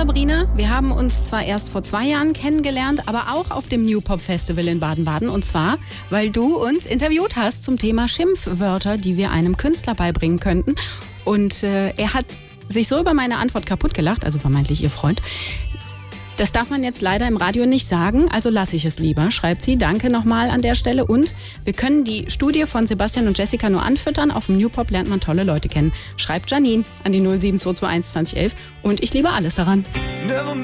Sabrina, wir haben uns zwar erst vor 2 Jahren kennengelernt, aber auch auf dem New Pop Festival in Baden-Baden. Und zwar, weil du uns interviewt hast zum Thema Schimpfwörter, die wir einem Künstler beibringen könnten. Und er hat sich so über meine Antwort kaputt gelacht, also vermeintlich ihr Freund. Das darf man jetzt leider im Radio nicht sagen, also lasse ich es lieber, schreibt sie. Danke nochmal an der Stelle. Und wir können die Studie von Sebastian und Jessica nur anfüttern. Auf dem New Pop lernt man tolle Leute kennen. Schreibt Janine an die 07221 2011. Und ich liebe alles daran.